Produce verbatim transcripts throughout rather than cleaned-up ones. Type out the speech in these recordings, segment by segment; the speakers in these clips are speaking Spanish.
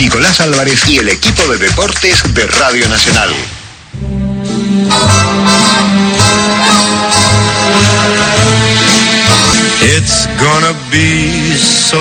Nicolás Álvarez y el equipo de deportes de Radio Nacional. It's gonna be so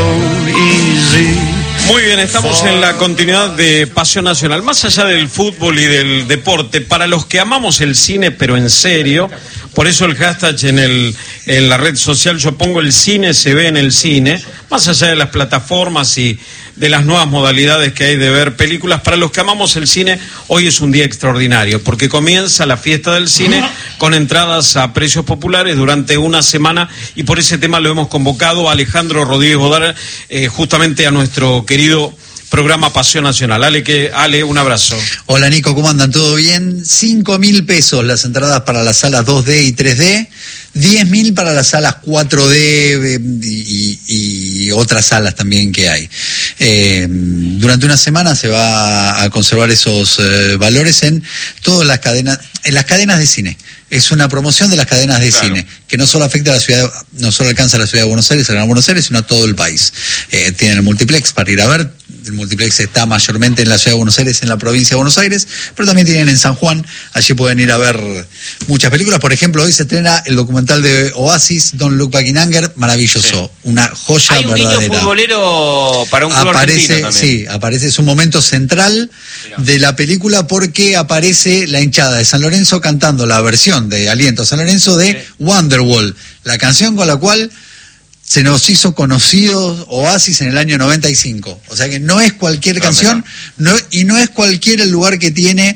easy. Muy bien, estamos en la continuidad de Pasión Nacional. Más allá del fútbol y del deporte, para los que amamos el cine, pero en serio, por eso el hashtag en, el, en la red social, yo pongo el cine se ve en el cine, más allá de las plataformas y de las nuevas modalidades que hay de ver películas. Para los que amamos el cine, hoy es un día extraordinario, porque comienza la fiesta del cine con entradas a precios populares durante una semana, y por ese tema lo hemos convocado a Alejandro Rodríguez Bodar, eh, justamente a nuestro querido programa Pasión Nacional. Ale, que, Ale, un abrazo. Hola Nico, ¿cómo andan? ¿Todo bien? cinco mil pesos las entradas para las salas dos D y tres D, diez mil para las salas cuatro D y, y otras salas también que hay. Eh, durante una semana se va a conservar esos eh, valores en todas las cadenas, en las cadenas de cine. Es una promoción de las cadenas de claro. cine, que no solo afecta a la ciudad, no solo alcanza a la ciudad de Buenos Aires, a Gran Buenos Aires, sino a todo el país. Eh, tienen el multiplex para ir a ver. El multiplex está mayormente en la ciudad de Buenos Aires, en la provincia de Buenos Aires, pero también tienen en San Juan. Allí pueden ir a ver muchas películas. Por ejemplo, hoy se estrena el documental de Oasis, Don't Look Back in Anger, maravilloso, sí. Una joya Hay un verdadera. guiño futbolero para un club aparece, argentino también. Sí, aparece, es un momento central Mirá. de la película, porque aparece la hinchada de San Lorenzo cantando la versión de Aliento a San Lorenzo de sí. Wonderwall, la canción con la cual se nos hizo conocidos Oasis en el año noventa y cinco. O sea que no es cualquier no, canción no, y no es cualquier el lugar que tiene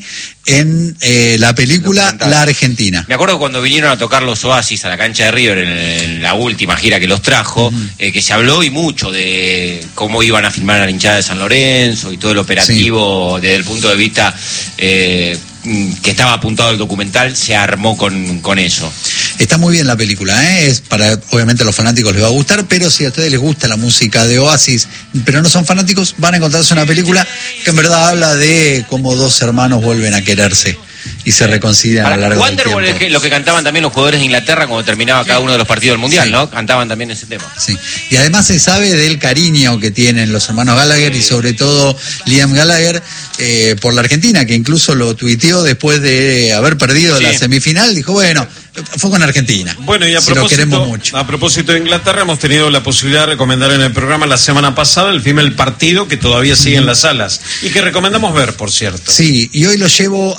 en eh, la película La Argentina. Me acuerdo cuando vinieron a tocar los Oasis a la cancha de River en, en la última gira que los trajo, uh-huh. eh, que se habló y mucho de cómo iban a filmar a la hinchada de San Lorenzo y todo el operativo sí. desde el punto de vista eh, que estaba apuntado el documental, se armó con, con eso. Está muy bien la película, ¿eh? Es para, obviamente a los fanáticos les va a gustar, pero si a ustedes les gusta la música de Oasis, pero no son fanáticos, van a encontrarse una película que en verdad habla de cómo dos hermanos vuelven a quererse y se reconcilian a lo largo del tiempo. Wonderwall es lo que cantaban también los jugadores de Inglaterra cuando terminaba cada uno de los partidos del Mundial, sí. ¿no? Cantaban también ese tema. Sí, y además se sabe del cariño que tienen los hermanos Gallagher sí. y sobre todo Liam Gallagher eh, por la Argentina, que incluso lo tuiteó después de haber perdido sí. la semifinal, dijo, bueno, fue con Argentina. Bueno, y a, si propósito, lo queremos mucho. a propósito de Inglaterra, hemos tenido la posibilidad de recomendar en el programa la semana pasada el film El Partido, que todavía sigue en las salas y que recomendamos ver, por cierto. Sí, y hoy lo llevo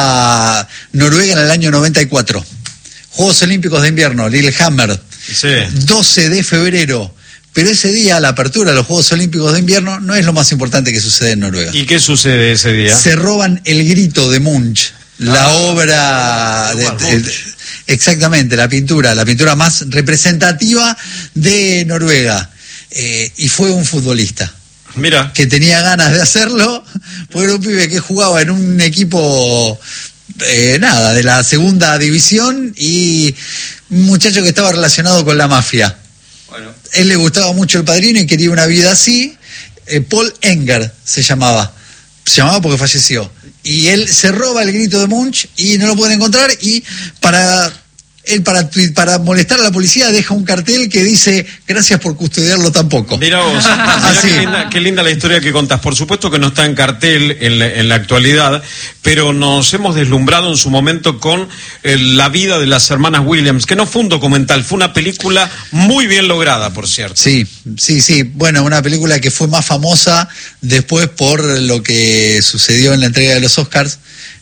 a Noruega en el año noventa y cuatro. Juegos Olímpicos de Invierno, Lillehammer, sí. doce de febrero. Pero ese día, la apertura de los Juegos Olímpicos de Invierno, no es lo más importante que sucede en Noruega. ¿Y qué sucede ese día? Se roban El Grito de Munch, la ah, obra de, de, de, exactamente, la pintura, la pintura más representativa de Noruega. Eh, y fue un futbolista. Mira. Que tenía ganas de hacerlo, porque era un pibe que jugaba en un equipo, eh, nada, de la segunda división, y un muchacho que estaba relacionado con la mafia. Bueno. Él le gustaba mucho El Padrino y quería una vida así. Eh, Paul Enger se llamaba. Se llamaba porque falleció. Y él se roba El Grito de Munch y no lo pueden encontrar, y para él para, para molestar a la policía deja un cartel que dice gracias por custodiarlo tan poco. Mira vos, mirá qué, linda, qué linda la historia que contás. Por supuesto que no está en cartel en la, en la actualidad, pero nos hemos deslumbrado en su momento con eh, la vida de las hermanas Williams, que no fue un documental, fue una película muy bien lograda, por cierto. Sí, sí, sí. Bueno, una película que fue más famosa después por lo que sucedió en la entrega de los Oscars,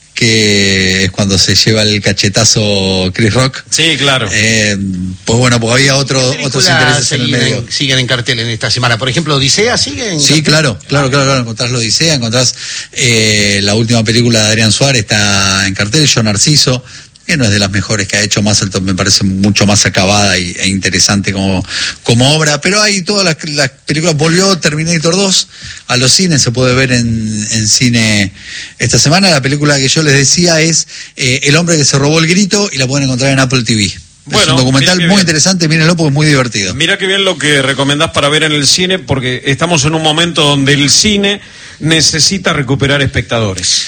que es cuando se lleva el cachetazo Chris Rock. Sí, claro. Eh, pues bueno, pues había otro, otros intereses en el medio. En, siguen en cartel en esta semana. Por ejemplo, Odisea sigue en Sí, cartel? claro, claro, claro, claro. Encontrás la Odisea, encontrás eh, la última película de Adrián Suárez, está en cartel, Yo Narciso, que no es de las mejores que ha hecho, más alto, me parece mucho más acabada y, e interesante como, como obra, pero hay todas las, las películas. Volvió Terminator dos a los cines, se puede ver en, en cine esta semana. La película que yo les decía es eh, El hombre que se robó el grito, y la pueden encontrar en Apple T V. Bueno, es un documental muy bien. interesante, mírenlo porque es muy divertido. Mira qué bien lo que recomendás para ver en el cine, porque estamos en un momento donde el cine necesita recuperar espectadores.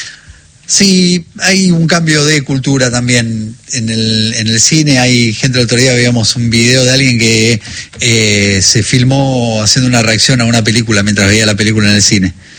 Sí, hay un cambio de cultura también en el, en el cine. Hay gente, el otro día veíamos un video de alguien que eh, se filmó haciendo una reacción a una película mientras veía la película en el cine.